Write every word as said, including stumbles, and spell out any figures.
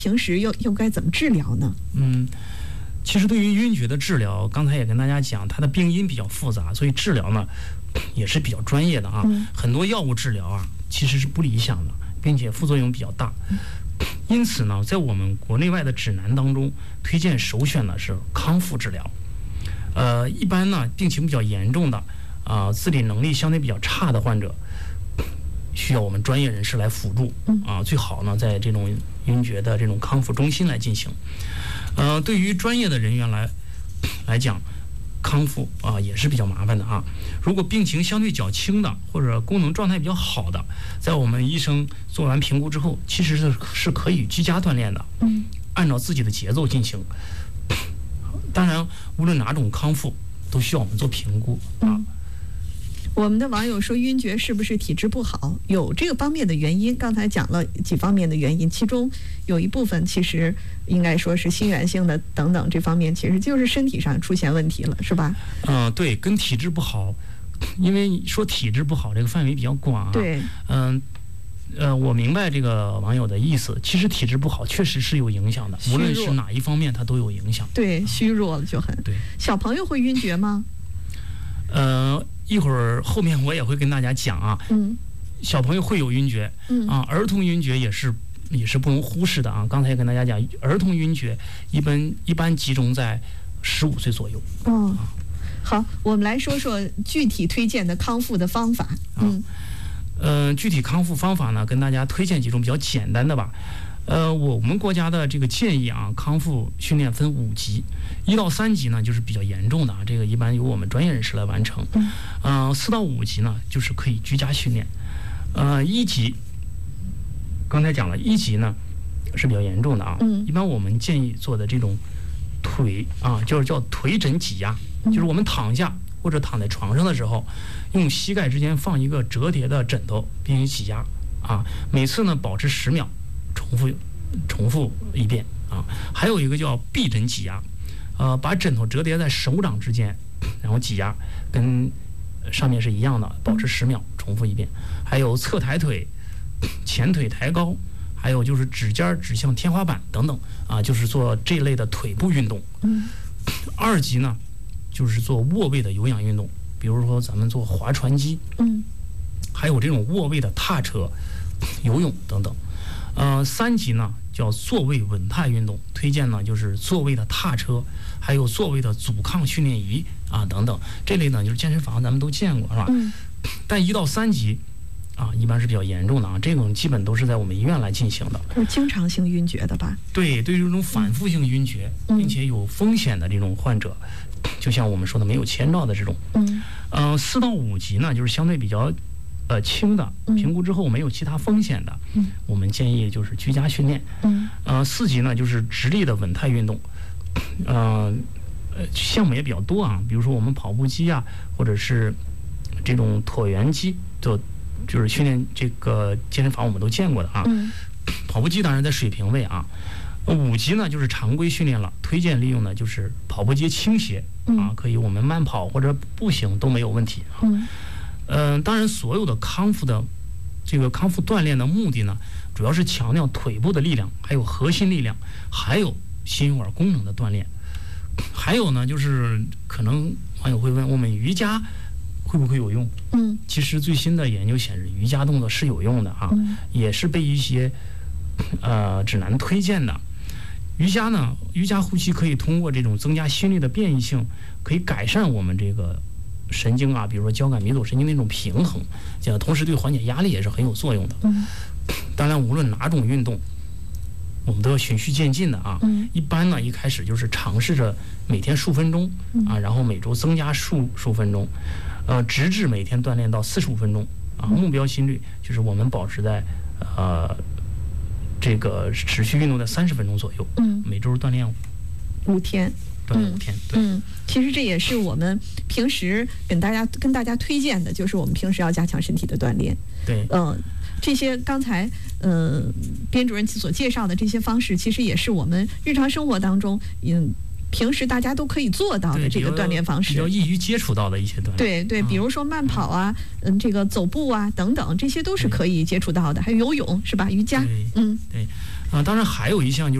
平时又又该怎么治疗呢？ 嗯。其实对于晕厥的治疗，刚才也跟大家讲，它的病因比较复杂，所以治疗呢也是比较专业的啊。嗯、很多药物治疗啊其实是不理想的，并且副作用比较大。因此呢，在我们国内外的指南当中，推荐首选的是康复治疗。呃，一般呢病情比较严重的啊、呃，自理能力相对比较差的患者，需要我们专业人士来辅助啊，最好呢在这种晕厥的这种康复中心来进行。呃，对于专业的人员来来讲，康复啊也是比较麻烦的啊。如果病情相对较轻的，或者功能状态比较好的，在我们医生做完评估之后，其实是是可以居家锻炼的，嗯，按照自己的节奏进行。当然，无论哪种康复，都需要我们做评估啊。嗯， 我们的网友说，晕厥是不是体质不好？有这个方面的原因。刚才讲了几方面的原因，其中有一部分其实应该说是心源性的等等，这方面其实就是身体上出现问题了，是吧？ 嗯、呃，对，跟体质不好，因为说体质不好这个范围比较广啊。 对， 嗯。呃, 呃，我明白这个网友的意思。其实体质不好确实是有影响的，无论是哪一方面，它都有影响。 对，虚弱了就很。 对， 小朋友会晕厥吗？ 呃，一会儿后面我也会跟大家讲啊。嗯，小朋友会有晕厥，嗯啊，儿童晕厥也是也是不容忽视的啊。刚才也跟大家讲，儿童晕厥一般一般集中在十五岁左右。 嗯、哦，好，我们来说说具体推荐的康复的方法。嗯。啊呃，具体康复方法呢，跟大家推荐几种比较简单的吧。呃，我们国家的这个建议啊，康复训练分五级，一到三级呢就是比较严重的啊，这个一般由我们专业人士来完成。嗯，呃，四到五级呢就是可以居家训练。呃，一级，刚才讲了，一级呢是比较严重的啊。嗯，一般我们建议做的这种腿啊，就是叫腿枕挤压，就是我们躺下或者躺在床上的时候，用膝盖之间放一个折叠的枕头进行挤压啊，每次呢保持十秒，重复重复一遍啊。还有一个叫臂枕挤压，呃，把枕头折叠在手掌之间，然后挤压，跟上面是一样的，保持十秒，重复一遍。还有侧抬腿、前腿抬高，还有就是指尖指向天花板等等啊，就是做这类的腿部运动。嗯，二级呢就是做卧位的有氧运动，比如说咱们做划船机，嗯，还有这种卧位的踏车、游泳等等。呃，三级呢叫坐位稳态运动，推荐呢就是坐位的踏车，还有坐位的阻抗训练仪啊等等。这类呢就是健身房咱们都见过，是吧？嗯。但一到三级啊，一般是比较严重的啊，这种基本都是在我们医院来进行的。 是经常性晕厥的吧？ 对，对于这种反复性晕厥，嗯、并且有风险的这种患者。就像我们说的没有前兆的这种，嗯，呃，四到五级呢，就是相对比较，呃，轻的，评估之后没有其他风险的，嗯，我们建议就是居家训练，嗯，呃，四级呢就是直立的稳态运动，呃，呃，项目也比较多啊，比如说我们跑步机啊，或者是这种椭圆机，就就是训练这个健身房我们都见过的啊，嗯，跑步机当然在水平位啊。五级呢就是常规训练了，推荐利用呢就是跑步机倾斜啊，可以我们慢跑或者步行都没有问题啊。嗯、呃，当然所有的康复的这个康复锻炼的目的呢，主要是强调腿部的力量，还有核心力量，还有心血管功能的锻炼。还有呢就是可能网友会问我们瑜伽会不会有用？嗯，其实最新的研究显示瑜伽动作是有用的啊，嗯、也是被一些呃指南推荐的。瑜伽呢，瑜伽呼吸可以通过这种增加心率的变异性，可以改善我们这个神经啊，比如说交感迷走神经的一种平衡，这样同时对缓解压力也是很有作用的。嗯，当然无论哪种运动，我们都要循序渐进的啊。嗯，一般呢一开始就是尝试着每天数分钟啊，然后每周增加数数分钟，呃，直至每天锻炼到四十五分钟啊。目标心率就是我们保持在呃。这个持续运动在三十分钟左右，嗯，每周锻炼五天， 锻炼五天，对， 嗯，其实这也是我们平时跟大家跟大家推荐的，就是我们平时要加强身体的锻炼， 对， 嗯、呃，这些刚才呃编主任所介绍的这些方式，其实也是我们日常生活当中，嗯， 平时大家都可以做到的这个锻炼方式， 比较易于接触到的一些锻炼。 对对，比如说慢跑啊，嗯，这个走步啊等等，这些都是可以接触到的。还有游泳是吧？瑜伽， 对嗯， 对，啊，当然还有一项就是。